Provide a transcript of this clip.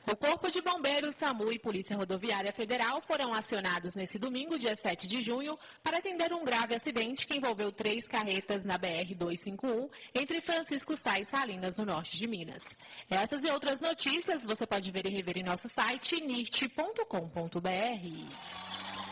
O Corpo de Bombeiros, SAMU e Polícia Rodoviária Federal foram acionados nesse domingo, dia 7 de junho, para atender um grave acidente que envolveu 3 carretas na BR-251 entre Francisco Sá e Salinas, no norte de Minas. Essas e outras notícias você pode ver e rever em nosso site nist.com.br.